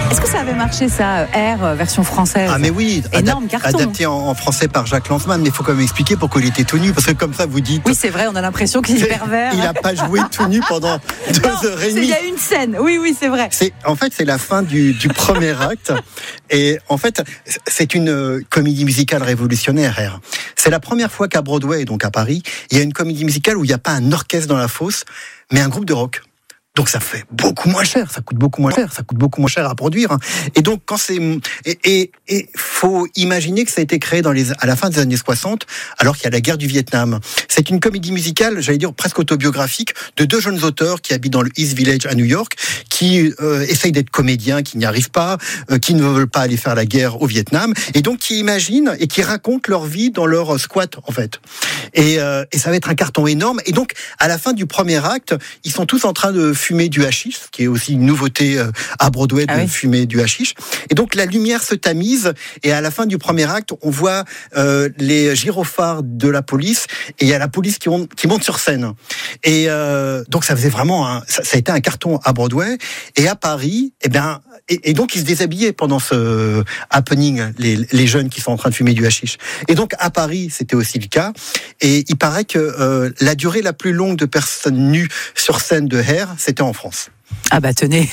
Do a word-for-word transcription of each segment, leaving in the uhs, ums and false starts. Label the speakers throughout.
Speaker 1: Est-ce que ça avait marché ça, R, euh, version française?
Speaker 2: Ah mais oui,
Speaker 1: énorme
Speaker 2: adap-
Speaker 1: carton.
Speaker 2: adapté en, en français par Jacques Lanzmann, mais il faut quand même expliquer pourquoi il était tout nu, parce que comme ça vous dites...
Speaker 1: Oui, c'est vrai, on a l'impression qu'il est pervers.
Speaker 2: Il n'a pas joué tout nu pendant deux
Speaker 1: Non,
Speaker 2: heures et
Speaker 1: c'est-
Speaker 2: demie.
Speaker 1: il y a une scène, oui, oui, c'est vrai.
Speaker 2: C'est, en fait, c'est la fin du, du premier acte. Et en fait, c'est une euh, comédie musicale révolutionnaire. R. C'est la première fois qu'à Broadway, donc à Paris, il y a une comédie musicale où il n'y a pas un orchestre dans la fosse, mais un groupe de rock. Donc ça fait beaucoup moins cher, ça coûte beaucoup moins cher, ça coûte beaucoup moins cher à produire. Et donc quand c'est et et, et faut imaginer que ça a été créé dans les à la fin des années soixante, alors qu'il y a la guerre du Vietnam. C'est une comédie musicale, j'allais dire presque autobiographique, de deux jeunes auteurs qui habitent dans le East Village à New York, qui euh, essayent d'être comédiens, qui n'y arrivent pas, euh, qui ne veulent pas aller faire la guerre au Vietnam, et donc qui imaginent et qui racontent leur vie dans leur squat en fait. Et, euh, et ça va être un carton énorme. Et donc à la fin du premier acte, ils sont tous en train de fumer du hashish, ce qui est aussi une nouveauté à Broadway de ah oui. fumer du hashish. Et donc la lumière se tamise et à la fin du premier acte, on voit euh, les gyrophares de la police et il y a la police qui, on, qui monte sur scène. Et euh, donc ça faisait vraiment, un, ça, ça a été un carton à Broadway. Et à Paris, eh bien, et, et donc ils se déshabillaient pendant ce happening, les, les jeunes qui sont en train de fumer du hashish. Et donc à Paris, c'était aussi le cas. Et il paraît que euh, la durée la plus longue de personnes nues sur scène de Hair, c'était en France.
Speaker 1: Ah bah tenez,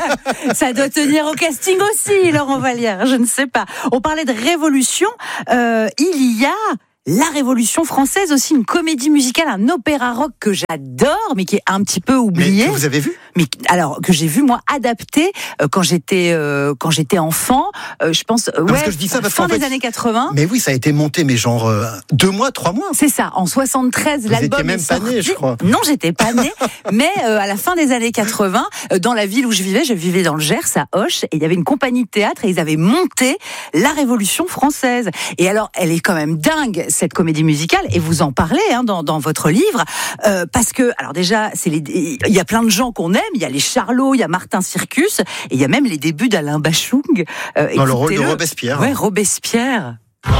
Speaker 1: ça doit tenir au casting aussi, Laurent Vallière, je ne sais pas. On parlait de révolution, euh, il y a la Révolution française aussi, une comédie musicale, un opéra rock que j'adore, mais qui est un petit peu oublié.
Speaker 2: Mais que vous avez vu ?
Speaker 1: Mais alors que j'ai vu moi adapté euh, quand j'étais euh, quand j'étais enfant, euh, je pense
Speaker 2: non,
Speaker 1: ouais,
Speaker 2: parce que je dis ça parce
Speaker 1: fin
Speaker 2: qu'en fait,
Speaker 1: des années quatre-vingts.
Speaker 2: Mais oui, ça a été monté, mais genre euh, deux mois, trois mois.
Speaker 1: C'est ça, en soixante-treize,
Speaker 2: vous
Speaker 1: l'album
Speaker 2: étiez même
Speaker 1: est
Speaker 2: pas
Speaker 1: sorti.
Speaker 2: né, je crois.
Speaker 1: Non, j'étais pas née, mais euh, à la fin des années quatre-vingts, euh, dans la ville où je vivais, je vivais dans le Gers, à Auch, et il y avait une compagnie de théâtre et ils avaient monté la Révolution française. Et alors, elle est quand même dingue cette comédie musicale, et vous en parlez hein, dans, dans votre livre, euh, parce que alors déjà, c'est les, il y a plein de gens qu'on aime, il y a les Charlots, il y a Martin Circus, et il y a même les débuts d'Alain Bachung. Euh,
Speaker 2: dans le rôle de Robespierre.
Speaker 1: Ouais, Robespierre.